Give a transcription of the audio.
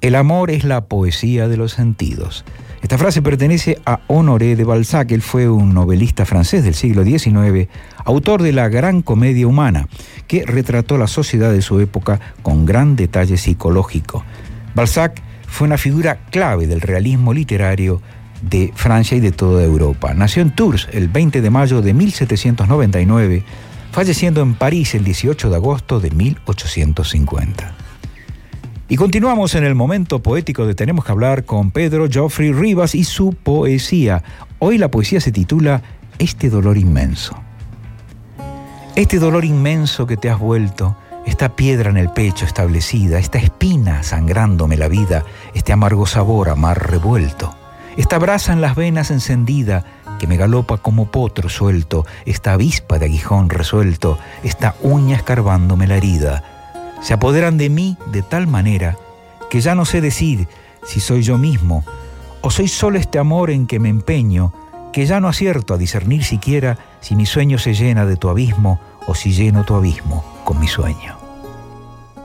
El amor es la poesía de los sentidos. Esta frase pertenece a Honoré de Balzac. Él fue un novelista francés del siglo XIX, autor de la Gran Comedia Humana, que retrató la sociedad de su época con gran detalle psicológico. Balzac fue una figura clave del realismo literario de Francia y de toda Europa. Nació en Tours el 20 de mayo de 1799, falleciendo en París el 18 de agosto de 1850. Y continuamos en el momento poético de Tenemos que hablar con Pedro Geoffrey Rivas y su poesía. Hoy la poesía se titula Este dolor inmenso. Este dolor inmenso que te has vuelto, esta piedra en el pecho establecida, esta espina sangrándome la vida, este amargo sabor a mar revuelto, esta brasa en las venas encendida que me galopa como potro suelto, esta avispa de aguijón resuelto, esta uña escarbándome la herida, se apoderan de mí de tal manera que ya no sé decir si soy yo mismo o soy solo este amor en que me empeño, que ya no acierto a discernir siquiera si mi sueño se llena de tu abismo o si lleno tu abismo con mi sueño.